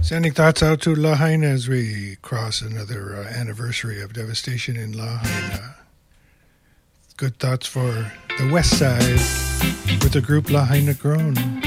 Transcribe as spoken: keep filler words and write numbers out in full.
Sending thoughts out to Lahaina as we cross another uh, anniversary of devastation in Lahaina. Good thoughts for the west side with the group Lahaina Grown.